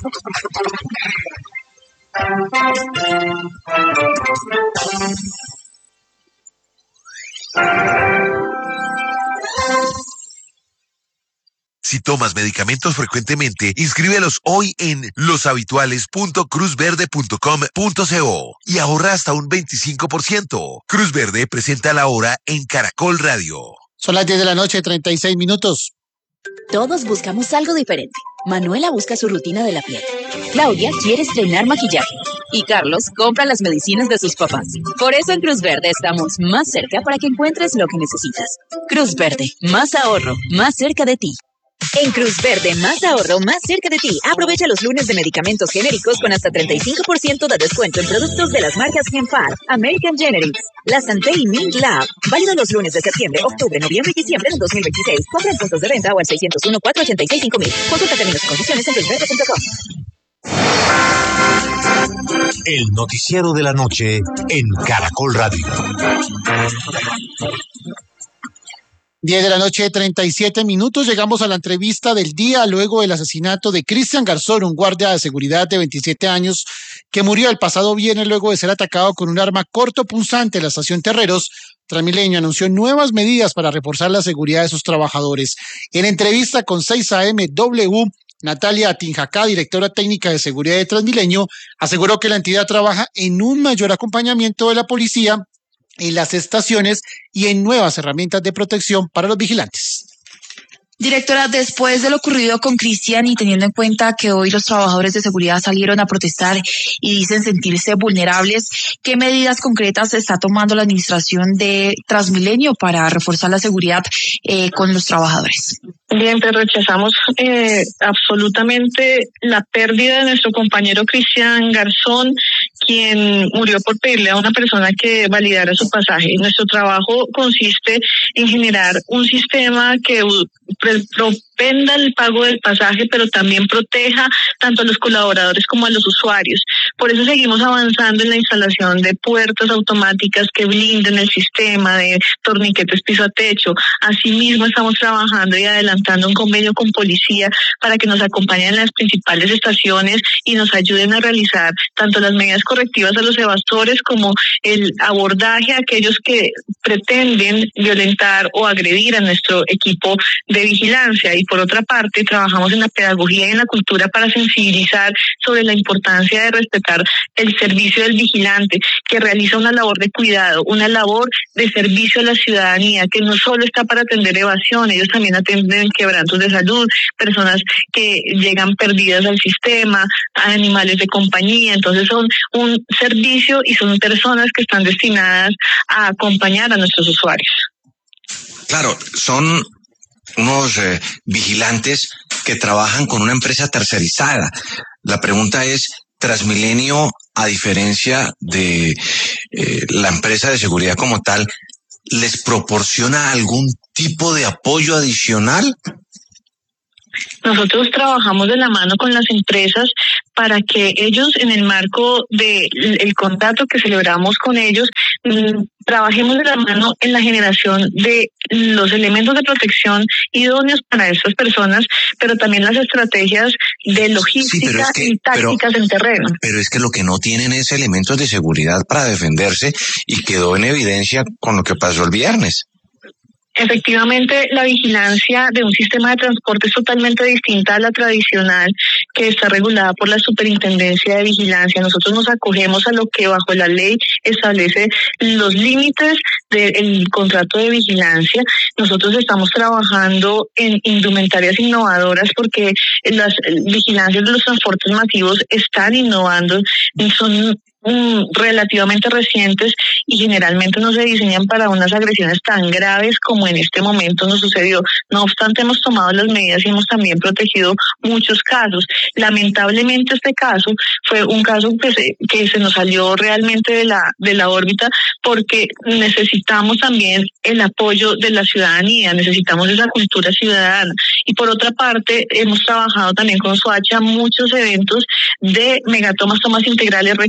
Si tomas medicamentos frecuentemente, inscríbelos hoy en loshabituales.cruzverde.com.co y ahorra hasta un 25%. Cruz Verde presenta la hora en Caracol Radio. Son las 10 de la noche, 36 minutos. Todos buscamos algo diferente. Manuela busca su rutina de la piel. Claudia quiere estrenar maquillaje. Y Carlos compra las medicinas de sus papás. Por eso en Cruz Verde estamos más cerca para que encuentres lo que necesitas. Cruz Verde, más ahorro, más cerca de ti. En Cruz Verde, más ahorro, más cerca de ti. Aprovecha los lunes de medicamentos genéricos con hasta 35% de descuento en productos de las marcas Genpar, American Generics, La Santé y Mint Lab. Válido los lunes de septiembre, octubre, noviembre y diciembre del 2026. Compra en puntos de venta o al 601-486-5000. Consulta términos y condiciones en cruzverde.com. El noticiero de la noche en Caracol Radio. 10 de la noche, 37 minutos. Llegamos a la entrevista del día luego del asesinato de Cristian Garzón, un guardia de seguridad de 27 años que murió el pasado viernes luego de ser atacado con un arma cortopunzante en la estación Terreros. Transmilenio anunció nuevas medidas para reforzar la seguridad de sus trabajadores. En entrevista con 6AMW, Natalia Tinjacá, directora técnica de seguridad de Transmilenio, aseguró que la entidad trabaja en un mayor acompañamiento de la policía en las estaciones y en nuevas herramientas de protección para los vigilantes. Directora, después de lo ocurrido con Cristian y teniendo en cuenta que hoy los trabajadores de seguridad salieron a protestar y dicen sentirse vulnerables, ¿qué medidas concretas está tomando la administración de Transmilenio para reforzar la seguridad con los trabajadores? Bien, pues rechazamos absolutamente la pérdida de nuestro compañero Cristian Garzón, quien murió por pedirle a una persona que validara su pasaje. Nuestro trabajo consiste en generar un sistema que propenda el pago del pasaje, pero también proteja tanto a los colaboradores como a los usuarios. Por eso seguimos avanzando en la instalación de puertas automáticas que blinden el sistema, de torniquetes piso a techo. Asimismo, estamos trabajando y adelantando un convenio con policía para que nos acompañen en las principales estaciones y nos ayuden a realizar tanto las medidas correctivas a los evasores como el abordaje a aquellos que pretenden violentar o agredir a nuestro equipo de vigilancia. Y por otra parte, trabajamos en la pedagogía y en la cultura para sensibilizar sobre la importancia de respetar el servicio del vigilante, que realiza una labor de cuidado, una labor de servicio a la ciudadanía, que no solo está para atender evasión, ellos también atienden quebrantos de salud, personas que llegan perdidas al sistema, animales de compañía. Entonces son un servicio y son personas que están destinadas a acompañar a nuestros usuarios. Claro, son unos vigilantes que trabajan con una empresa tercerizada. La pregunta es, Transmilenio, a diferencia de la empresa de seguridad como tal, ¿les proporciona algún tipo de apoyo adicional? Nosotros trabajamos de la mano con las empresas para que ellos, en el marco del contrato que celebramos con ellos, trabajemos de la mano en la generación de los elementos de protección idóneos para estas personas, pero también las estrategias de logística y tácticas en terreno. Pero es que lo que no tienen es elementos de seguridad para defenderse y quedó en evidencia con lo que pasó el viernes. Efectivamente, la vigilancia de un sistema de transporte es totalmente distinta a la tradicional, que está regulada por la Superintendencia de Vigilancia. Nosotros nos acogemos a lo que bajo la ley establece los límites del contrato de vigilancia. Nosotros estamos trabajando en indumentarias innovadoras porque las vigilancias de los transportes masivos están innovando, son relativamente recientes y generalmente no se diseñan para unas agresiones tan graves como en este momento nos sucedió. No obstante, hemos tomado las medidas y hemos también protegido muchos casos. Lamentablemente este caso fue un caso que se nos salió realmente de la órbita, porque necesitamos también el apoyo de la ciudadanía, necesitamos esa cultura ciudadana. Y por otra parte, hemos trabajado también con Soacha muchos eventos de megatomas, tomas integrales, requisas,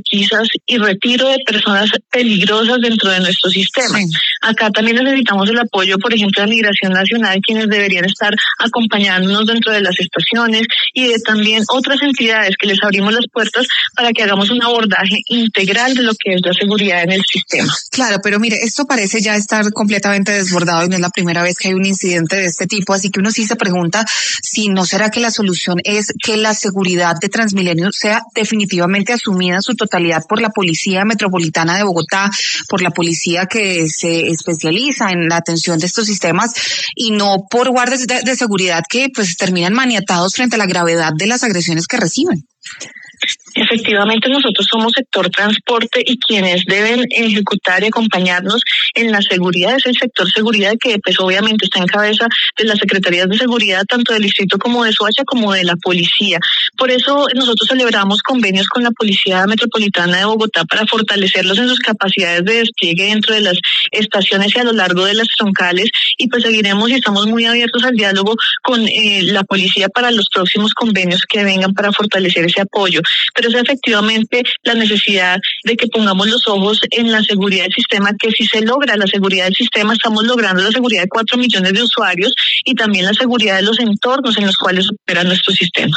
peligrosas y retiro de personas peligrosas dentro de nuestro sistema. Sí. Acá también necesitamos el apoyo, por ejemplo, de Migración Nacional, quienes deberían estar acompañándonos dentro de las estaciones, y de también otras entidades que les abrimos las puertas para que hagamos un abordaje integral de lo que es la seguridad en el sistema. Claro, pero mire, esto parece ya estar completamente desbordado y no es la primera vez que hay un incidente de este tipo, así que uno sí se pregunta si no será que la solución es que la seguridad de Transmilenio sea definitivamente asumida en su totalidad por la Policía Metropolitana de Bogotá, por la policía que se especializa en la atención de estos sistemas, y no por guardias de seguridad que pues terminan maniatados frente a la gravedad de las agresiones que reciben. Efectivamente, nosotros somos sector transporte y quienes deben ejecutar y acompañarnos en la seguridad es el sector seguridad, que pues obviamente está en cabeza de las secretarías de seguridad tanto del distrito como de Soacha como de la policía. Por eso nosotros celebramos convenios con la Policía Metropolitana de Bogotá para fortalecerlos en sus capacidades de despliegue dentro de las estaciones y a lo largo de las troncales, y pues seguiremos y estamos muy abiertos al diálogo con la policía para los próximos convenios que vengan para fortalecer ese apoyo. Pero es efectivamente la necesidad de que pongamos los ojos en la seguridad del sistema, que si se logra la seguridad del sistema, estamos logrando la seguridad de 4 millones de usuarios y también la seguridad de los entornos en los cuales opera nuestro sistema.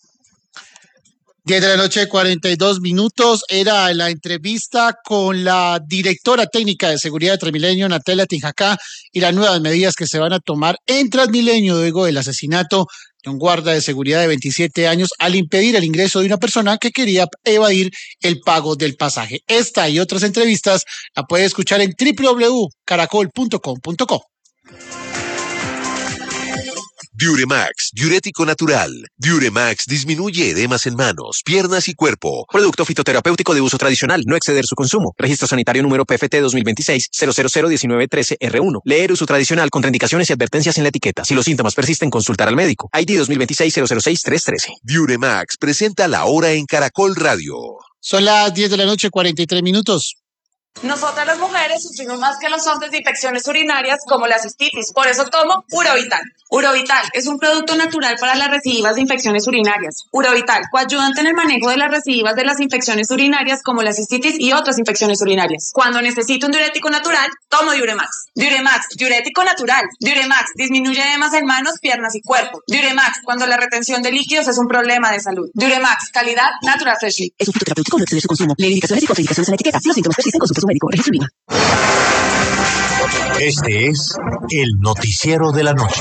10 de la noche, 42 minutos. Era la entrevista con la directora técnica de seguridad de Transmilenio, Natalia Tinjacá, y las nuevas medidas que se van a tomar en Transmilenio luego del asesinato de un guarda de seguridad de 27 años al impedir el ingreso de una persona que quería evadir el pago del pasaje. Esta y otras entrevistas la puede escuchar en www.caracol.com.co. Diuremax, diurético natural. Diuremax disminuye edemas en manos, piernas y cuerpo. Producto fitoterapéutico de uso tradicional, no exceder su consumo. Registro sanitario número PFT 2026-0001913-R1. Leer uso tradicional, contraindicaciones y advertencias en la etiqueta. Si los síntomas persisten, consultar al médico. ID 2026-006-313. Diuremax presenta la hora en Caracol Radio. Son las 10 de la noche, 43 minutos. Nosotras las mujeres sufrimos más que los hombres de infecciones urinarias como la cistitis, por eso tomo Urovital. Urovital es un producto natural para las recidivas de infecciones urinarias. Urovital, coayudante en el manejo de las recidivas de las infecciones urinarias como la cistitis y otras infecciones urinarias. Cuando necesito un diurético natural, tomo Diuremax. Diuremax, diurético natural. Diuremax, disminuye edemas en manos, piernas y cuerpo. Diuremax, cuando la retención de líquidos es un problema de salud. Diuremax, calidad Natural Freshly. Es un fitoterapéutico, no exceder su consumo. Lee indicaciones y contraindicaciones en la etiqueta. Si los síntomas persisten, consulta a su médico. Registro INVIMA. Este es el noticiero de la noche.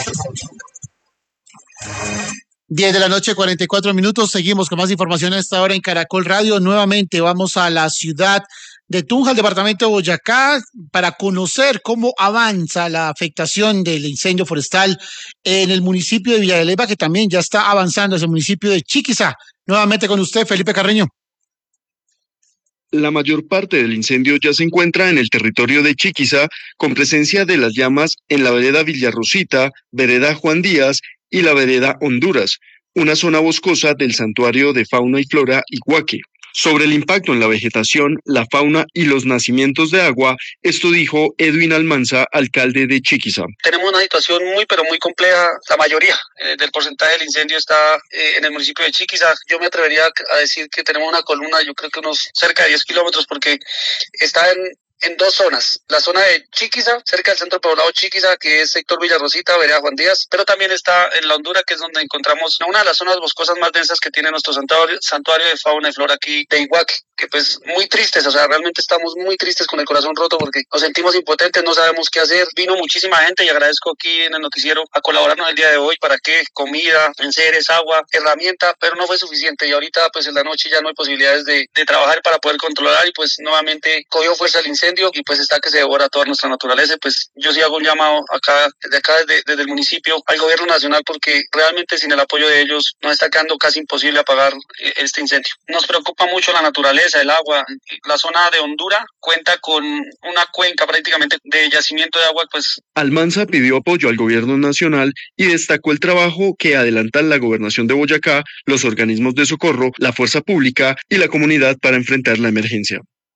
10 de la noche, 44 minutos. Seguimos con más información a esta hora en Caracol Radio. Nuevamente vamos a la ciudad de Tunja, al departamento de Boyacá, para conocer cómo avanza la afectación del incendio forestal en el municipio de Villa de Leyva, que también ya está avanzando hacia el municipio de Chiquiza. Nuevamente con usted, Felipe Carreño. La mayor parte del incendio ya se encuentra en el territorio de Chiquiza, con presencia de las llamas en la vereda Villarrosita, vereda Juan Díaz y la vereda Honduras, una zona boscosa del santuario de fauna y flora Iguaque. Sobre el impacto en la vegetación, la fauna y los nacimientos de agua, esto dijo Edwin Almanza, alcalde de Chiquiza. Tenemos una situación pero muy compleja. La mayoría del porcentaje del incendio está en el municipio de Chiquiza. Yo me atrevería a decir que tenemos una columna, yo creo que unos cerca de 10 kilómetros, porque está en dos zonas. La zona de Chiquiza, cerca del centro poblado Chiquiza, que es sector Villarrosita, vereda Juan Díaz, pero también está en la Hondura, que es donde encontramos una de las zonas boscosas más densas que tiene nuestro santuario de fauna y flora aquí de Iguaque, que pues muy tristes, o sea, realmente estamos muy tristes, con el corazón roto, porque nos sentimos impotentes, no sabemos qué hacer. Vino muchísima gente y agradezco aquí en el noticiero a colaborarnos el día de hoy para que comida, enseres, agua, herramienta, pero no fue suficiente, y ahorita pues en la noche ya no hay posibilidades de trabajar para poder controlar, y pues nuevamente cogió fuerza el incendio y pues está que se devora toda nuestra naturaleza. Pues yo sí hago un llamado desde el municipio al gobierno nacional, porque realmente sin el apoyo de ellos nos está quedando casi imposible apagar este incendio. Nos preocupa mucho la naturaleza, el agua. La zona de Honduras cuenta con una cuenca prácticamente de yacimiento de agua, pues. Almanza pidió apoyo al gobierno nacional y destacó el trabajo que adelantan la gobernación de Boyacá, los organismos de socorro, la fuerza pública y la comunidad para enfrentar la emergencia.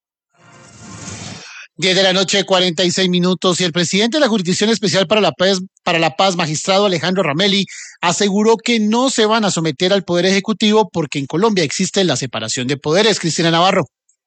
10 de la noche, 46 minutos, y el presidente de la Jurisdicción Especial para la Paz, magistrado Alejandro Ramelli, aseguró que no se van a someter al Poder Ejecutivo porque en Colombia existe la separación de poderes. Cristina Navarro.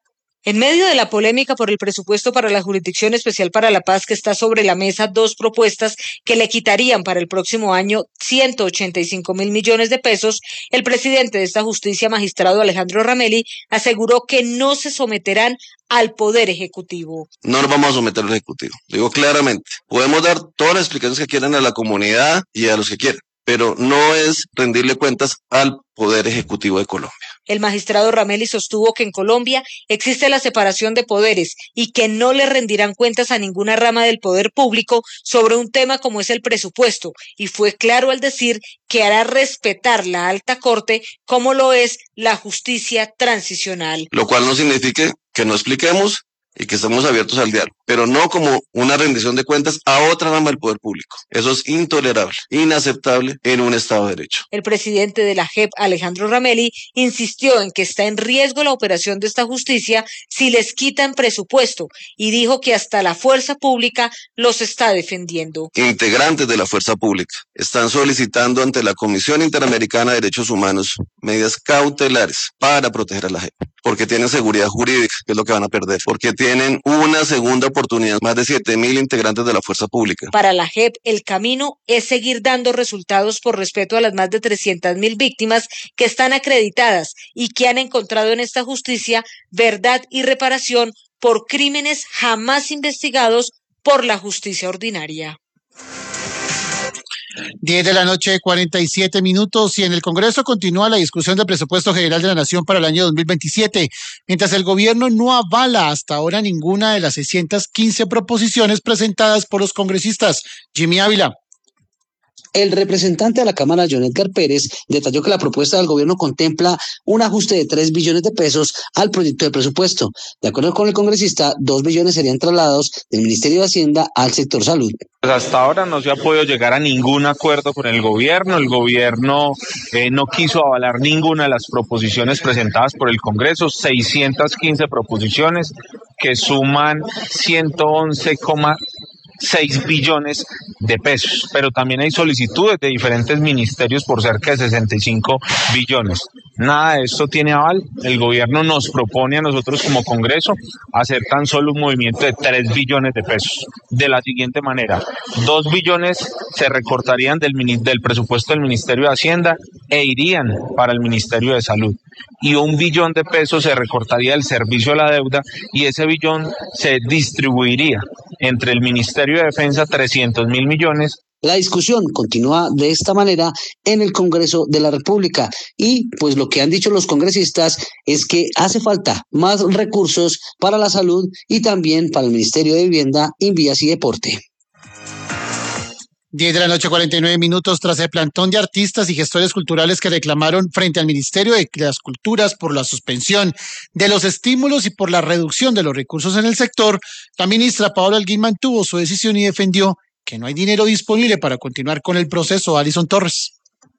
En medio de la polémica por el presupuesto para la Jurisdicción Especial para la Paz que está sobre la mesa, dos propuestas que le quitarían para el próximo año 185.000 millones de pesos, el presidente de esta justicia, magistrado Alejandro Ramelli, aseguró que no se someterán al Poder Ejecutivo. No nos vamos a someter al Ejecutivo, digo claramente. Podemos dar todas las explicaciones que quieran a la comunidad y a los que quieran, pero no es rendirle cuentas al Poder Ejecutivo de Colombia. El magistrado Ramelli sostuvo que en Colombia existe la separación de poderes y que no le rendirán cuentas a ninguna rama del poder público sobre un tema como es el presupuesto, y fue claro al decir que hará respetar la alta corte como lo es la justicia transicional. Lo cual no significa que no expliquemos y que estamos abiertos al diálogo, pero no como una rendición de cuentas a otra rama del poder público. Eso es intolerable, inaceptable en un Estado de Derecho. El presidente de la JEP, Alejandro Ramelli, insistió en que está en riesgo la operación de esta justicia si les quitan presupuesto y dijo que hasta la fuerza pública los está defendiendo. Integrantes de la fuerza pública están solicitando ante la Comisión Interamericana de Derechos Humanos medidas cautelares para proteger a la JEP, porque tienen seguridad jurídica, que es lo que van a perder, porque tienen una segunda oportunidad, más de 7.000 integrantes de la fuerza pública. Para la JEP, el camino es seguir dando resultados por respeto a las más de 300.000 víctimas que están acreditadas y que han encontrado en esta justicia verdad y reparación por crímenes jamás investigados por la justicia ordinaria. 10 de la noche, 47 minutos, y en el Congreso continúa la discusión del presupuesto general de la Nación para el año 2027, mientras el gobierno no avala hasta ahora ninguna de las 615 proposiciones presentadas por los congresistas. Jimmy Ávila. El representante de la Cámara, John Edgar Pérez, detalló que la propuesta del gobierno contempla un ajuste de 3 billones de pesos al proyecto de presupuesto. De acuerdo con el congresista, 2 billones serían trasladados del Ministerio de Hacienda al sector salud. Pues hasta ahora no se ha podido llegar a ningún acuerdo con el gobierno. El gobierno no quiso avalar ninguna de las proposiciones presentadas por el Congreso, 615 proposiciones que suman 111,6 billones de pesos, pero también hay solicitudes de diferentes ministerios por cerca de 65 billones. Nada de esto tiene aval. El gobierno nos propone a nosotros como Congreso hacer tan solo un movimiento de 3 billones de pesos. De la siguiente manera, 2 billones se recortarían del presupuesto del Ministerio de Hacienda e irían para el Ministerio de Salud. Y 1 billón de pesos se recortaría del servicio a la deuda y ese billón se distribuiría entre el Ministerio de Defensa 300.000 millones. La discusión continúa de esta manera en el Congreso de la República y pues lo que han dicho los congresistas es que hace falta más recursos para la salud y también para el Ministerio de Vivienda, Invías y Deporte. 10 de la noche, 49 minutos, tras el plantón de artistas y gestores culturales que reclamaron frente al Ministerio de las Culturas por la suspensión de los estímulos y por la reducción de los recursos en el sector, la ministra Paola Holguín mantuvo su decisión y defendió que no hay dinero disponible para continuar con el proceso. Alison Torres.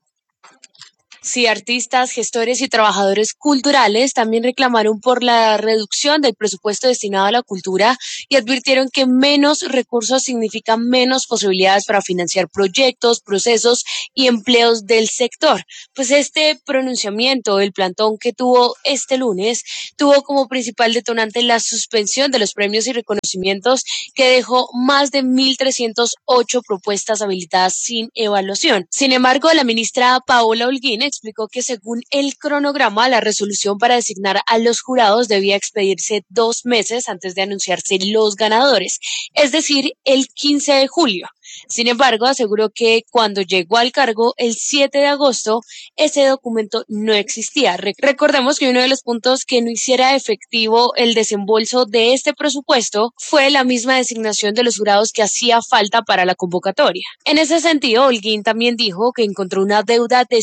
Sí, artistas, gestores y trabajadores culturales también reclamaron por la reducción del presupuesto destinado a la cultura y advirtieron que menos recursos significan menos posibilidades para financiar proyectos, procesos y empleos del sector. Pues este pronunciamiento, el plantón que tuvo este lunes, tuvo como principal detonante la suspensión de los premios y reconocimientos que dejó más de 1.308 propuestas habilitadas sin evaluación. Sin embargo, la ministra Paola Holguín explicó que según el cronograma, la resolución para designar a los jurados debía expedirse 2 meses antes de anunciarse los ganadores, es decir, el 15 de julio. Sin embargo, aseguró que cuando llegó al cargo el 7 de agosto, ese documento no existía. Recordemos que uno de los puntos que no hiciera efectivo el desembolso de este presupuesto fue la misma designación de los jurados que hacía falta para la convocatoria. En ese sentido, Holguín también dijo que encontró una deuda de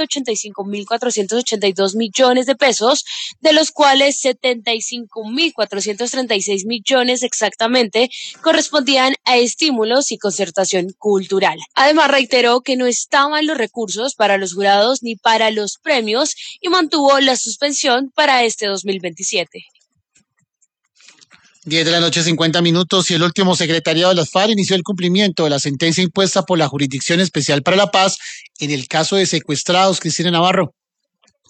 185.482 millones de pesos, de los cuales 75.436 millones exactamente correspondían a estímulos y concertación cultural. Además, reiteró que no estaban los recursos para los jurados ni para los premios y mantuvo la suspensión para este 2027. 10 de la noche, 50 minutos, y el último secretariado de las FARC inició el cumplimiento de la sentencia impuesta por la Jurisdicción Especial para la Paz en el caso de secuestrados. Cristina Navarro.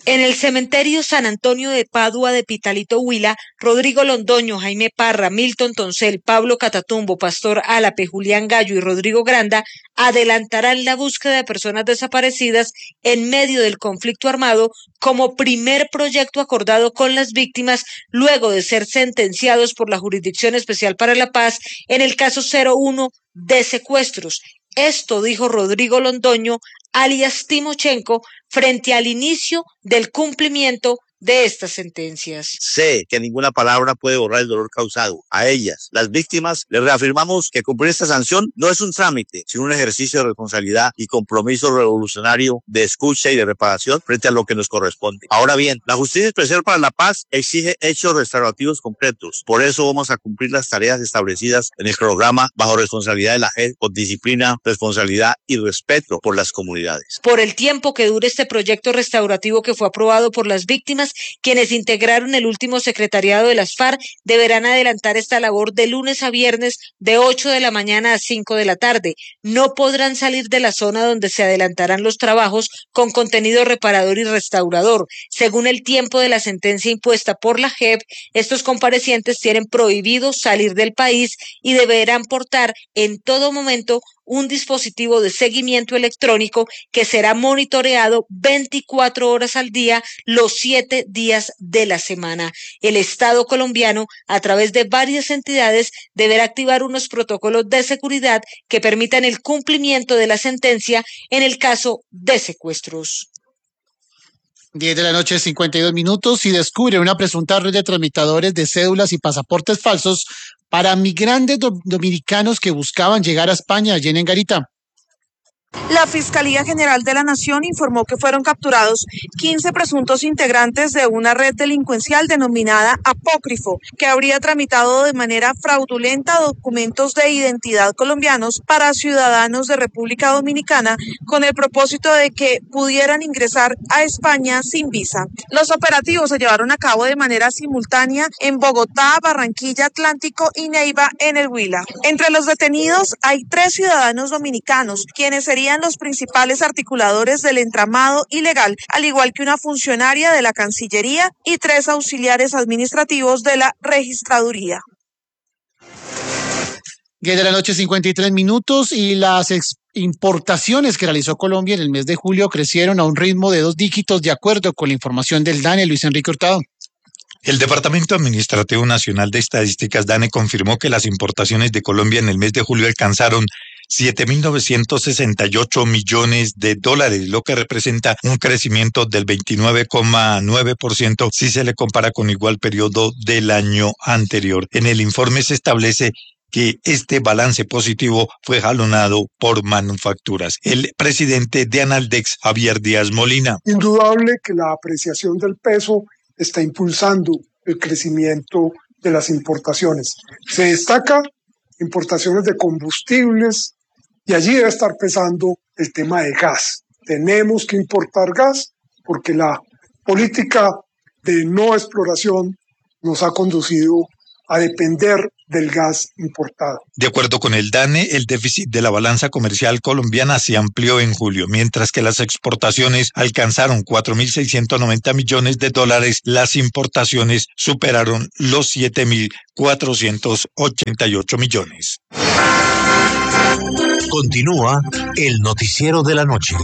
En el cementerio San Antonio de Padua de Pitalito Huila, Rodrigo Londoño, Jaime Parra, Milton Toncel, Pablo Catatumbo, Pastor Álape, Julián Gallo y Rodrigo Granda adelantarán la búsqueda de personas desaparecidas en medio del conflicto armado como primer proyecto acordado con las víctimas luego de ser sentenciados por la Jurisdicción Especial para la Paz en el caso 01 de secuestros. Esto dijo Rodrigo Londoño, alias Timochenko, frente al inicio del cumplimiento de estas sentencias. Sé que ninguna palabra puede borrar el dolor causado. A ellas, las víctimas, les reafirmamos que cumplir esta sanción no es un trámite, sino un ejercicio de responsabilidad y compromiso revolucionario de escucha y de reparación frente a lo que nos corresponde. Ahora bien, la Justicia Especial para la Paz exige hechos restaurativos concretos. Por eso vamos a cumplir las tareas establecidas en el programa bajo responsabilidad de la JEP, con disciplina, responsabilidad y respeto por las comunidades. Por el tiempo que dure este proyecto restaurativo que fue aprobado por las víctimas, quienes integraron el último secretariado de las FARC deberán adelantar esta labor de lunes a viernes de 8 de la mañana a 5 de la tarde. No podrán salir de la zona donde se adelantarán los trabajos con contenido reparador y restaurador. Según el tiempo de la sentencia impuesta por la JEP, estos comparecientes tienen prohibido salir del país y deberán portar en todo momento un dispositivo de seguimiento electrónico que será monitoreado 24 horas al día, los 7 días de la semana. El Estado colombiano, a través de varias entidades, deberá activar unos protocolos de seguridad que permitan el cumplimiento de la sentencia en el caso de secuestros. 10 de la noche, 52 minutos, y descubre una presunta red de tramitadores de cédulas y pasaportes falsos para migrantes dominicanos que buscaban llegar a España. Jenny Garita. La Fiscalía General de la Nación informó que fueron capturados 15 presuntos integrantes de una red delincuencial denominada Apócrifo, que habría tramitado de manera fraudulenta documentos de identidad colombianos para ciudadanos de República Dominicana con el propósito de que pudieran ingresar a España sin visa. Los operativos se llevaron a cabo de manera simultánea en Bogotá, Barranquilla, Atlántico y Neiva en el Huila. Entre los detenidos hay 3 ciudadanos dominicanos, quienes serían los principales articuladores del entramado ilegal, al igual que una funcionaria de la Cancillería y 3 auxiliares administrativos de la Registraduría. 10 de la noche, 53 minutos, y las importaciones que realizó Colombia en el mes de julio crecieron a un ritmo de 2 dígitos, de acuerdo con la información del DANE. Luis Enrique Hurtado. El Departamento Administrativo Nacional de Estadísticas, DANE, confirmó que las importaciones de Colombia en el mes de julio alcanzaron 7.968 millones de dólares, lo que representa un crecimiento del 29,9% si se le compara con igual periodo del año anterior. En el informe se establece que este balance positivo fue jalonado por manufacturas. El presidente de Analdex, Javier Díaz Molina. Indudable que la apreciación del peso está impulsando el crecimiento de las importaciones. Se destaca importaciones de combustibles y allí debe estar pesando el tema de gas. Tenemos que importar gas porque la política de no exploración nos ha conducido a depender del gas importado. De acuerdo con el DANE, el déficit de la balanza comercial colombiana se amplió en julio, mientras que las exportaciones alcanzaron 4.690 millones de dólares, las importaciones superaron los 7.488 millones. Continúa el noticiero de la noche.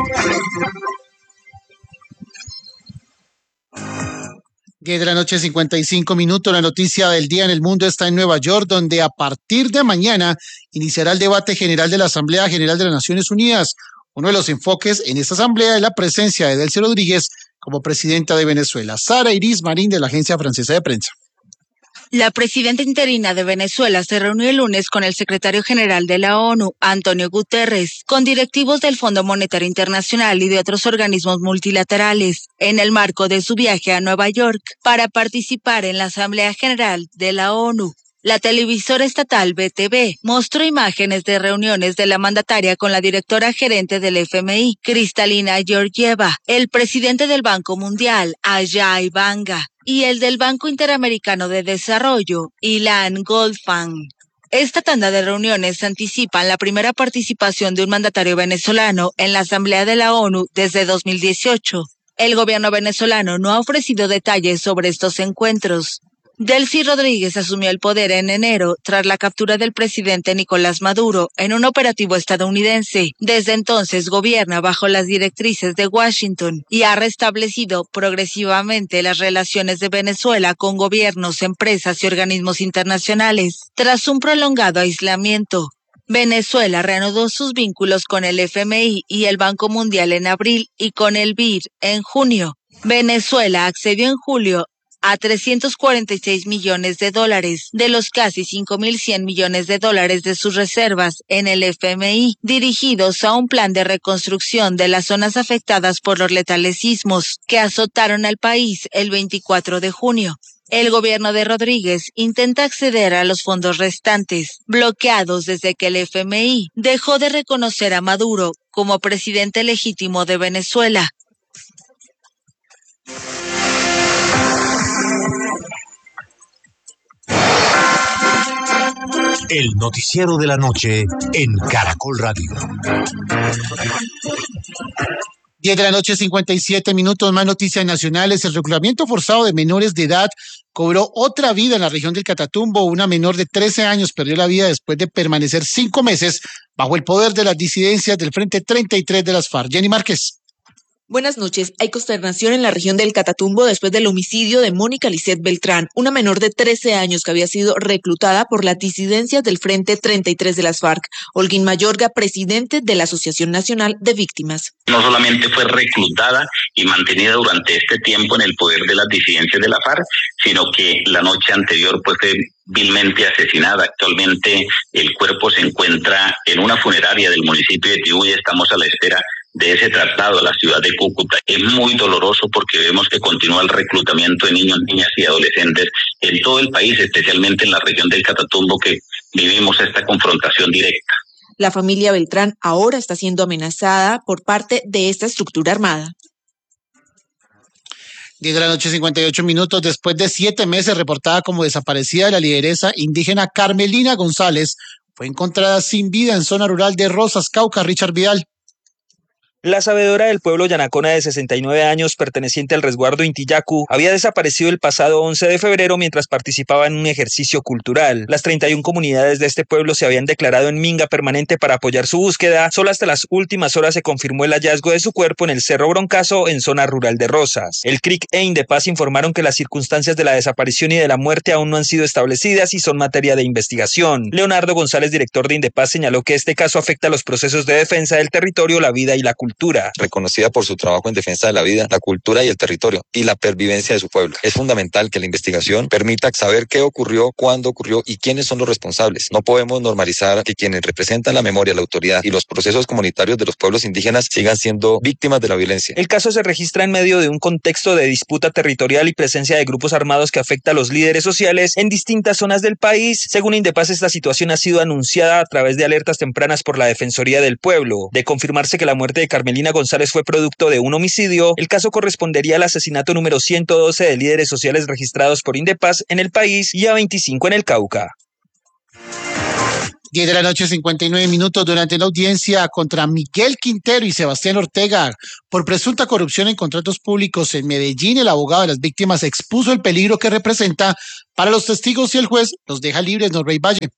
10 de la noche, 55 minutos. La noticia del día en el mundo está en Nueva York, donde a partir de mañana iniciará el debate general de la Asamblea General de las Naciones Unidas. Uno de los enfoques en esta asamblea es la presencia de Delcy Rodríguez como presidenta de Venezuela. Sara Iris Marín, de la Agencia Francesa de Prensa. La presidenta interina de Venezuela se reunió el lunes con el secretario general de la ONU, Antonio Guterres, con directivos del Fondo Monetario Internacional y de otros organismos multilaterales, en el marco de su viaje a Nueva York para participar en la Asamblea General de la ONU. La televisora estatal BTV mostró imágenes de reuniones de la mandataria con la directora gerente del FMI, Kristalina Georgieva, el presidente del Banco Mundial, Ajay Banga, y el del Banco Interamericano de Desarrollo, Ilan Goldfang. Esta tanda de reuniones anticipan la primera participación de un mandatario venezolano en la Asamblea de la ONU desde 2018. El gobierno venezolano no ha ofrecido detalles sobre estos encuentros. Delcy Rodríguez asumió el poder en enero tras la captura del presidente Nicolás Maduro en un operativo estadounidense. Desde entonces gobierna bajo las directrices de Washington y ha restablecido progresivamente las relaciones de Venezuela con gobiernos, empresas y organismos internacionales. Tras un prolongado aislamiento, Venezuela reanudó sus vínculos con el FMI y el Banco Mundial en abril y con el BID en junio. Venezuela accedió en julio a $346 millones, de los casi 5.100 millones de dólares de sus reservas en el FMI, dirigidos a un plan de reconstrucción de las zonas afectadas por los letales sismos que azotaron al país el 24 de junio. El gobierno de Rodríguez intenta acceder a los fondos restantes, bloqueados desde que el FMI dejó de reconocer a Maduro como presidente legítimo de Venezuela. El noticiero de la noche en Caracol Radio. 10 de la noche, 57 minutos. Más noticias nacionales. El reclutamiento forzado de menores de edad cobró otra vida en la región del Catatumbo. Una menor de 13 años perdió la vida después de permanecer 5 meses bajo el poder de las disidencias del Frente 33 de las FARC. Jenny Márquez. Buenas noches. Hay consternación en la región del Catatumbo después del homicidio de Mónica Lisset Beltrán, una menor de 13 años que había sido reclutada por las disidencias del Frente 33 de las FARC. Holguín Mayorga, presidente de la Asociación Nacional de Víctimas. No solamente fue reclutada y mantenida durante este tiempo en el poder de las disidencias de la FARC, sino que la noche anterior pues fue vilmente asesinada. Actualmente el cuerpo se encuentra en una funeraria del municipio de Tibú y estamos a la espera de ese traslado a la ciudad de Cúcuta. Es muy doloroso porque vemos que continúa el reclutamiento de niños, niñas y adolescentes en todo el país, especialmente en la región del Catatumbo, que vivimos esta confrontación directa. La familia Beltrán ahora está siendo amenazada por parte de esta estructura armada. 10 de la noche, 58 minutos. Después de 7 meses reportada como desaparecida, la lideresa indígena Carmelina González fue encontrada sin vida en zona rural de Rosas, Cauca. Richard Vidal. La sabedora del pueblo Yanacona de 69 años, perteneciente al resguardo Intillacu, había desaparecido el pasado 11 de febrero mientras participaba en un ejercicio cultural. Las 31 comunidades de este pueblo se habían declarado en minga permanente para apoyar su búsqueda. Solo hasta las últimas horas se confirmó el hallazgo de su cuerpo en el Cerro Broncazo, en zona rural de Rosas. El CRIC e Indepaz informaron que las circunstancias de la desaparición y de la muerte aún no han sido establecidas y son materia de investigación. Leonardo González, director de Indepaz, señaló que este caso afecta a los procesos de defensa del territorio, la vida y la cultura. Reconocida por su trabajo en defensa de la vida, la cultura y el territorio y la pervivencia de su pueblo. Es fundamental que la investigación permita saber qué ocurrió, cuándo ocurrió y quiénes son los responsables. No podemos normalizar que quienes representan la memoria, la autoridad y los procesos comunitarios de los pueblos indígenas sigan siendo víctimas de la violencia. El caso se registra en medio de un contexto de disputa territorial y presencia de grupos armados que afecta a los líderes sociales en distintas zonas del país. Según Indepaz, esta situación ha sido anunciada a través de alertas tempranas por la Defensoría del Pueblo. De confirmarse que la muerte de Carmelina González fue producto de un homicidio, el caso correspondería al asesinato número 112 de líderes sociales registrados por Indepaz en el país y a 25 en el Cauca. 10 de la noche, 59 minutos. Durante la audiencia contra Miguel Quintero y Sebastián Ortega por presunta corrupción en contratos públicos en Medellín, el abogado de las víctimas expuso el peligro que representa para los testigos y el juez los deja libres. Norrey Valle.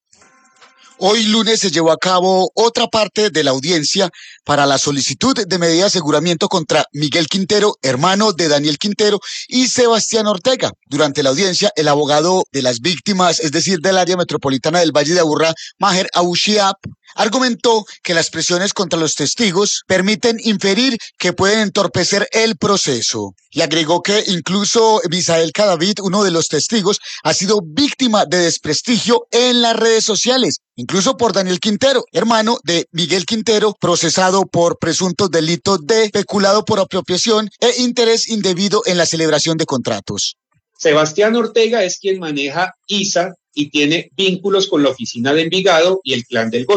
Hoy lunes se llevó a cabo otra parte de la audiencia para la solicitud de medida de aseguramiento contra Miguel Quintero, hermano de Daniel Quintero, y Sebastián Ortega. Durante la audiencia, el abogado de las víctimas, es decir, del área metropolitana del Valle de Aburrá, Maher Abushiab, argumentó que las presiones contra los testigos permiten inferir que pueden entorpecer el proceso. Y agregó que incluso Misael Cadavid, uno de los testigos, ha sido víctima de desprestigio en las redes sociales, incluso por Daniel Quintero, hermano de Miguel Quintero, procesado por presuntos delitos de peculado por apropiación e interés indebido en la celebración de contratos. Sebastián Ortega es quien maneja ISA y tiene vínculos con la oficina de Envigado y el Clan del Golfo.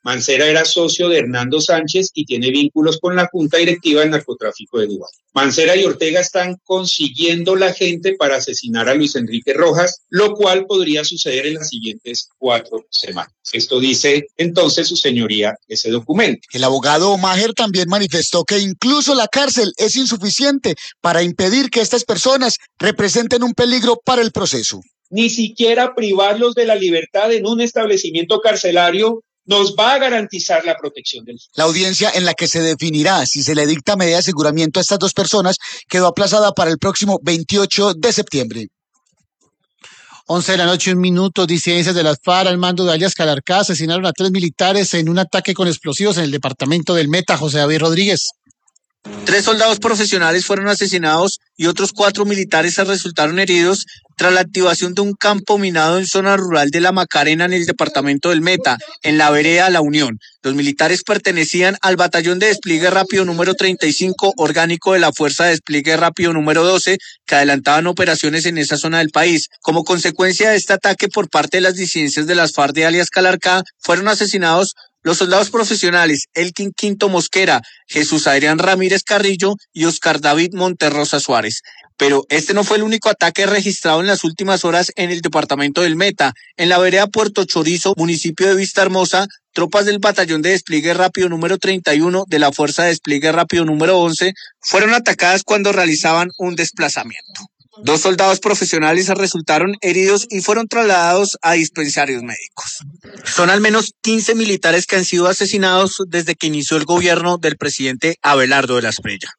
Mancera era socio de Hernando Sánchez y tiene vínculos con la Junta Directiva del Narcotráfico de Dubái. Mancera y Ortega están consiguiendo la gente para asesinar a Luis Enrique Rojas, lo cual podría suceder en las siguientes 4 semanas. Esto dice entonces su señoría ese documento. El abogado Maher también manifestó que incluso la cárcel es insuficiente para impedir que estas personas representen un peligro para el proceso. Ni siquiera privarlos de la libertad en un establecimiento carcelario nos va a garantizar la protección del... La audiencia en la que se definirá si se le dicta medida de aseguramiento a estas 2 personas quedó aplazada para el próximo 28 de septiembre. 11 de la noche, 1 minuto, disidencias de las FARC al mando de alias Calarcá asesinaron a 3 militares en un ataque con explosivos en el departamento del Meta. José David Rodríguez. 3 soldados profesionales fueron asesinados y otros 4 militares resultaron heridos tras la activación de un campo minado en zona rural de La Macarena en el departamento del Meta, en la vereda La Unión. Los militares pertenecían al Batallón de Despliegue Rápido número 35, orgánico de la Fuerza de Despliegue Rápido número 12, que adelantaban operaciones en esa zona del país. Como consecuencia de este ataque por parte de las disidencias de las FARC de alias Calarcá, fueron asesinados los soldados profesionales Elkin Quinto Mosquera, Jesús Adrián Ramírez Carrillo y Oscar David Monterrosa Suárez. Pero este no fue el único ataque registrado en las últimas horas en el departamento del Meta. En la vereda Puerto Chorizo, municipio de Vista Hermosa, tropas del Batallón de Despliegue Rápido número 31 de la Fuerza de Despliegue Rápido número 11 fueron atacadas cuando realizaban un desplazamiento. 2 soldados profesionales resultaron heridos y fueron trasladados a dispensarios médicos. Son al menos 15 militares que han sido asesinados desde que inició el gobierno del presidente Abelardo de la Espriella.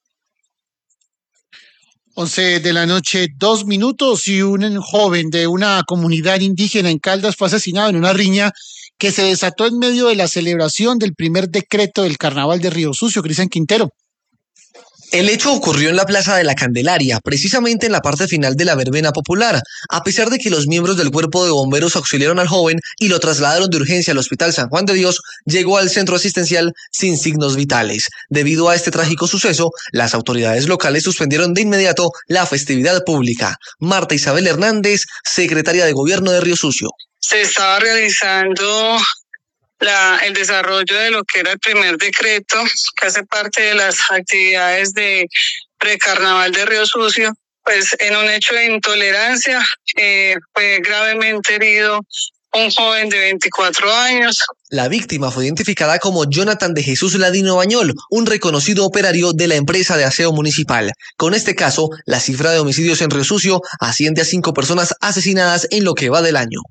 11 de la noche, 2 minutos, y un joven de una comunidad indígena en Caldas fue asesinado en una riña que se desató en medio de la celebración del primer decreto del Carnaval de Río Sucio. Cristian Quintero. El hecho ocurrió en la Plaza de la Candelaria, precisamente en la parte final de la verbena popular, a pesar de que los miembros del cuerpo de bomberos auxiliaron al joven y lo trasladaron de urgencia al Hospital San Juan de Dios, llegó al centro asistencial sin signos vitales. Debido a este trágico suceso, las autoridades locales suspendieron de inmediato la festividad pública. Marta Isabel Hernández, secretaria de Gobierno de Río Sucio. Se estaba realizando el desarrollo de lo que era el primer decreto, que hace parte de las actividades de precarnaval de Río Sucio. Pues en un hecho de intolerancia fue gravemente herido un joven de 24 años. La víctima fue identificada como Jonathan de Jesús Ladino Bañol, un reconocido operario de la empresa de aseo municipal. Con este caso, la cifra de homicidios en Río Sucio asciende a 5 personas asesinadas en lo que va del año.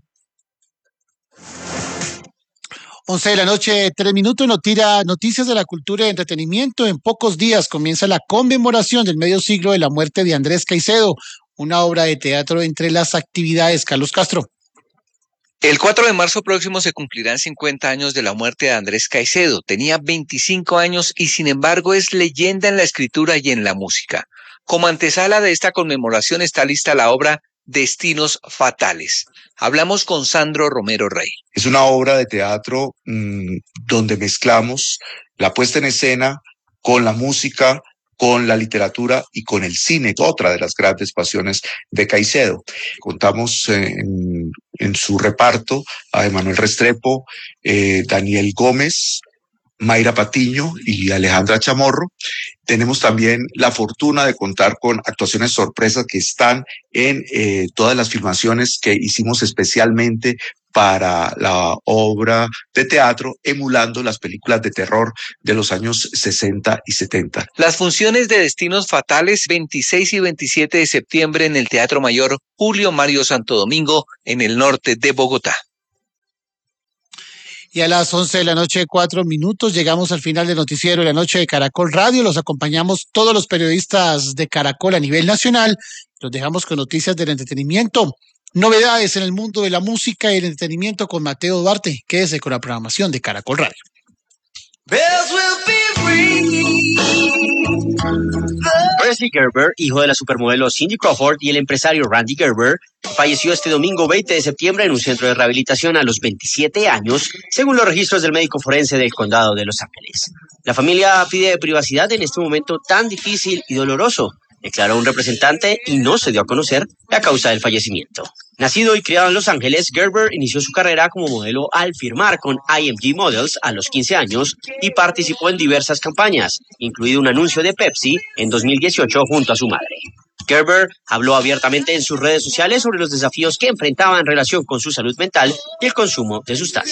11 de la noche, 3 minutos, noticias de la cultura y entretenimiento. En pocos días comienza la conmemoración del medio siglo de la muerte de Andrés Caicedo, una obra de teatro entre las actividades. Carlos Castro. El 4 de marzo próximo se cumplirán 50 años de la muerte de Andrés Caicedo. Tenía 25 años y sin embargo es leyenda en la escritura y en la música. Como antesala de esta conmemoración está lista la obra Destinos Fatales. Hablamos con Sandro Romero Rey. Es una obra de teatro donde mezclamos la puesta en escena con la música, con la literatura y con el cine, otra de las grandes pasiones de Caicedo. Contamos en su reparto a Emanuel Restrepo, Daniel Gómez, Mayra Patiño y Alejandra Chamorro. Tenemos también la fortuna de contar con actuaciones sorpresas que están en todas las filmaciones que hicimos especialmente para la obra de teatro, emulando las películas de terror de los años 60 y 70. Las funciones de Destinos Fatales, 26 y 27 de septiembre en el Teatro Mayor Julio Mario Santo Domingo, en el norte de Bogotá. Y a las 11 de la noche, 4 minutos, llegamos al final del noticiero de la noche de Caracol Radio. Los acompañamos todos los periodistas de Caracol a nivel nacional. Los dejamos con noticias del entretenimiento. Novedades en el mundo de la música y el entretenimiento con Mateo Duarte. Quédese con la programación de Caracol Radio. Presley Gerber, hijo de la supermodelo Cindy Crawford y el empresario Randy Gerber, falleció este domingo 20 de septiembre en un centro de rehabilitación a los 27 años, según los registros del médico forense del condado de Los Ángeles. La familia pide privacidad en este momento tan difícil y doloroso. declaró un representante, y no se dio a conocer la causa del fallecimiento. Nacido y criado en Los Ángeles, Gerber inició su carrera como modelo al firmar con IMG Models a los 15 años y participó en diversas campañas, incluido un anuncio de Pepsi en 2018 junto a su madre. Gerber habló abiertamente en sus redes sociales sobre los desafíos que enfrentaba en relación con su salud mental y el consumo de sustancias.